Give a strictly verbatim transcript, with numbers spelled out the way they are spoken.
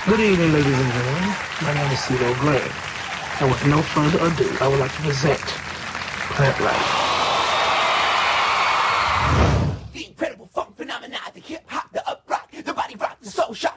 Good evening, ladies and gentlemen. My name is CeeLo Grey. And with no further ado, I would like to present Plant Life. The incredible funk phenomena, the hip hop, the uprock, the body rock, the soul shock.